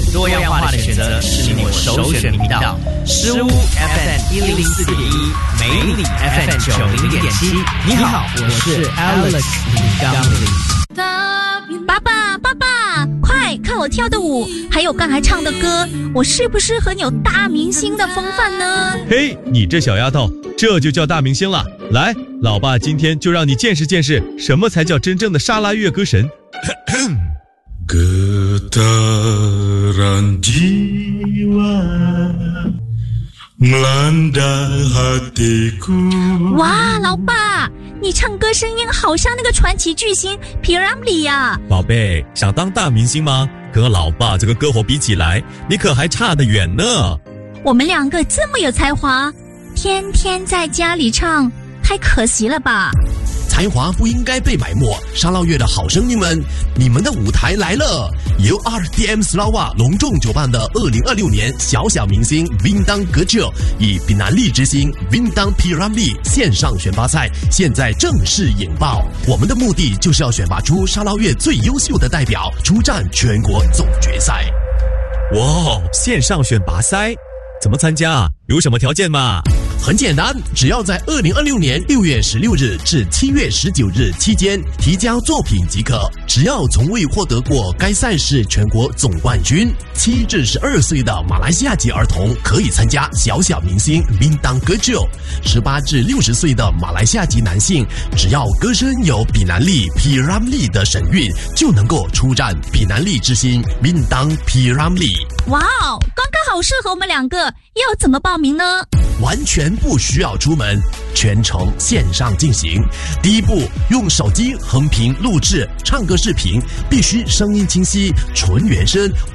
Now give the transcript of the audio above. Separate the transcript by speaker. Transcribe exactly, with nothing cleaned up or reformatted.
Speaker 1: 多样化的选择是你我首选频道。诗屋 F M 一零四点一，美里 F M 九零点七。你好，我是 Alex 李刚林。
Speaker 2: 爸爸，爸爸，快看我跳的舞，还有刚才唱的歌，我是不是很有大明星的风范呢？
Speaker 3: 嘿，你这小丫头，这就叫大明星了。来，老爸今天就让你见识见识，什么才叫真正的沙拉越歌神。
Speaker 4: Getaran jiwa melanda hatiku。
Speaker 2: 哇，老爸，你唱歌声音好像那个传奇巨星 P. Ramlee 呀！
Speaker 5: 宝贝，想当大明星吗？跟老爸这个歌喉比起来，你可还差得远呢。
Speaker 2: 我们两个这么有才华，天天在家里唱，太可惜了吧？
Speaker 6: 才华不应该被埋没，沙捞越的好声音们，你们的舞台来了！由 R D M Sarawak 隆重主办的二零二六年小小明星 Bintang Kecil 以比南利之星 Bintang P. Ramlee 线上选拔赛现在正式引爆。我们的目的就是要选拔出沙捞越最优秀的代表，出战全国总决赛。
Speaker 5: 哇，线上选拔赛怎么参加？有什么条件吗？
Speaker 6: 很简单，只要在二零二六年六月十六日至七月十九日期间提交作品即可。只要从未获得过该赛事全国总冠军，七至十二岁的马来西亚籍儿童可以参加小小明星 Bintang Kecil。十八至六十岁的马来西亚籍男性，只要歌声有比南利 P. Ramlee 的神韵，就能够出战比南利之星 Bintang P. Ramlee。
Speaker 2: 哇哦，刚刚好适合我们两个，要怎么报名呢？
Speaker 6: 完全不需要出门，全程线上进行。第一步，用手机横屏录制唱歌视频，必须声音清晰，纯原声。